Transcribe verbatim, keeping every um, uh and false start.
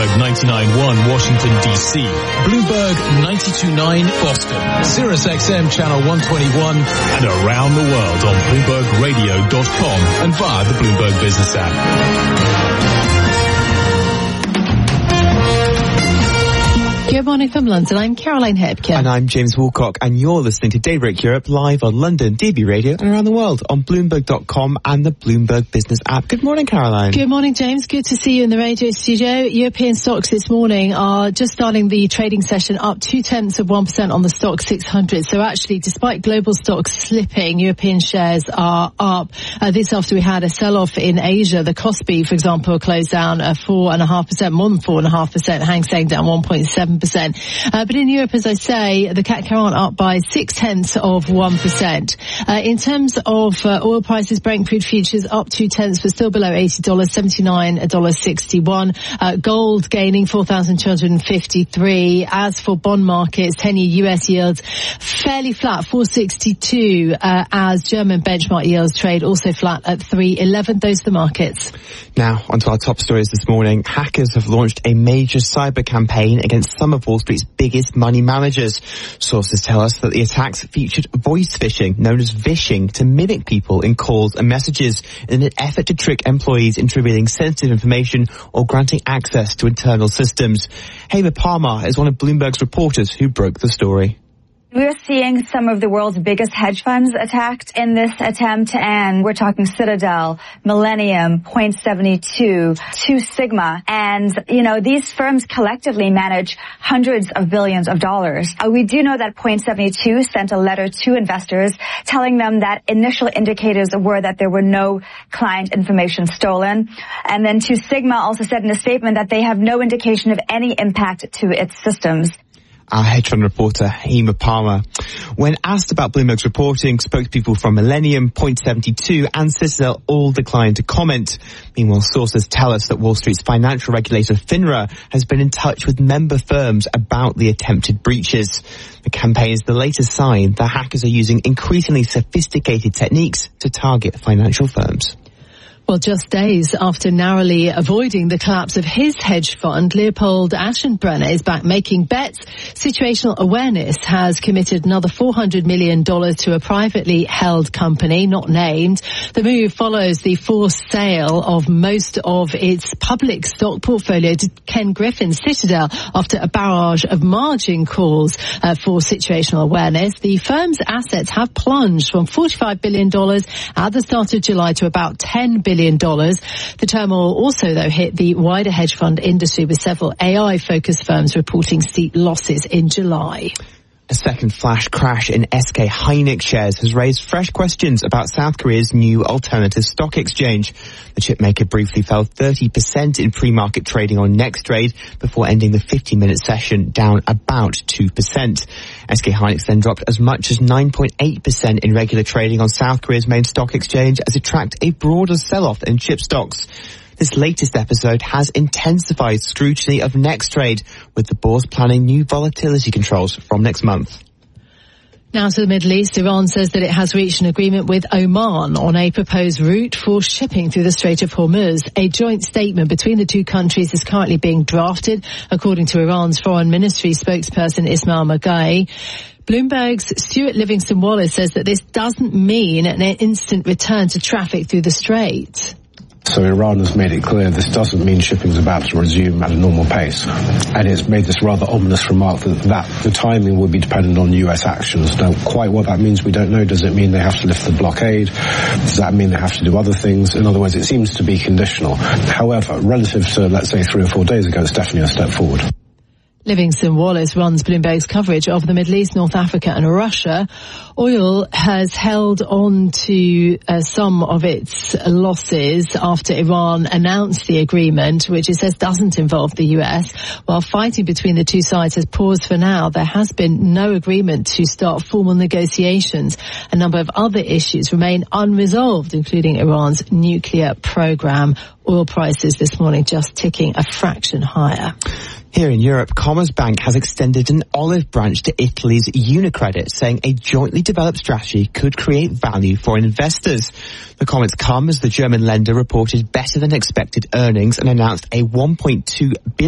Bloomberg ninety-nine point one Washington, D C, Bloomberg ninety-two point nine Boston, Sirius X M Channel one twenty-one, and around the world on Bloomberg Radio dot com and via the Bloomberg Business app. Good morning from London. I'm Caroline Hebke. And I'm James Woolcock, and you're listening to Daybreak Europe live on London D B Radio and around the world on Bloomberg dot com and the Bloomberg Business app. Good morning, Caroline. Good morning, James. Good to see you in the radio studio. European stocks this morning are just starting the trading session up two-tenths of one percent on the stock six hundred. So actually, despite global stocks slipping, European shares are up. Uh, this after we had a sell-off in Asia. The Kospi, for example, closed down uh, four point five percent, more than four point five percent. Hang Seng down one point seven percent. Uh, but in Europe, as I say, the C A C are up by six tenths of one percent. Uh, in terms of uh, oil prices, Brent crude futures up two tenths, but still below eighty dollars, seventy-nine dollars sixty-one. Uh, gold gaining four thousand two hundred fifty-three. As for bond markets, ten-year U S yields fairly flat, four sixty-two, uh, as German benchmark yields trade also flat at three eleven. Those are the markets. Now, onto our top stories this morning. Hackers have launched a major cyber campaign against some of Wall Street's biggest money managers. Sources tell us that the attacks featured voice phishing, known as vishing, to mimic people in calls and messages in an effort to trick employees into revealing sensitive information or granting access to internal systems. Hema Parmar is one of Bloomberg's reporters who broke the story. We're seeing some of the world's biggest hedge funds attacked in this attempt, and we're talking Citadel, Millennium, Point seventy-two, Two Sigma, and, you know, these firms collectively manage hundreds of billions of dollars. Uh, we do know that Point seventy-two sent a letter to investors telling them that initial indicators were that there were no client information stolen, and then Two Sigma also said in a statement that they have no indication of any impact to its systems. Our hedge fund reporter, Hema Parmar. When asked about Bloomberg's reporting, spokespeople from Millennium, Point seventy-two and Citadel all declined to comment. Meanwhile, sources tell us that Wall Street's financial regulator, FINRA, has been in touch with member firms about the attempted breaches. The campaign is the latest sign that hackers are using increasingly sophisticated techniques to target financial firms. Well, just days after narrowly avoiding the collapse of his hedge fund, Leopold Aschenbrenner is back making bets. Situational Awareness has committed another four hundred million dollars to a privately held company, not named. The move follows the forced sale of most of its public stock portfolio to Ken Griffin's Citadel after a barrage of margin calls uh, for Situational Awareness. The firm's assets have plunged from forty-five billion dollars at the start of July to about ten billion dollars. The turmoil also, though, hit the wider hedge fund industry, with several A I-focused firms reporting steep losses in July. A second flash crash in S K Hynix shares has raised fresh questions about South Korea's new alternative stock exchange. The chipmaker briefly fell thirty percent in pre-market trading on NextTrade before ending the fifty-minute session down about two percent. S K Hynix then dropped as much as nine point eight percent in regular trading on South Korea's main stock exchange as it tracked a broader sell-off in chip stocks. This latest episode has intensified scrutiny of NextTrade, with the board planning new volatility controls from next month. Now to the Middle East. Iran says that it has reached an agreement with Oman on a proposed route for shipping through the Strait of Hormuz. A joint statement between the two countries is currently being drafted, according to Iran's Foreign Ministry spokesperson Ismail Maghai. Bloomberg's Stuart Livingston-Wallace says that this doesn't mean an instant return to traffic through the strait. So Iran has made it clear this doesn't mean shipping is about to resume at a normal pace. And it's made this rather ominous remark that, that the timing will be dependent on U S actions. Now, quite what that means, we don't know. Does it mean they have to lift the blockade? Does that mean they have to do other things? In other words, it seems to be conditional. However, relative to, let's say, three or four days ago, it's definitely a step forward. Livingston-Wallace runs Bloomberg's coverage of the Middle East, North Africa and Russia. Oil has held on to uh, some of its losses after Iran announced the agreement, which it says doesn't involve the U S. While fighting between the two sides has paused for now, there has been no agreement to start formal negotiations. A number of other issues remain unresolved, including Iran's nuclear program. Oil prices this morning just ticking a fraction higher. Here in Europe, Commerzbank has extended an olive branch to Italy's UniCredit, saying a jointly developed strategy could create value for investors. The comments come as the German lender reported better than expected earnings and announced a one point two billion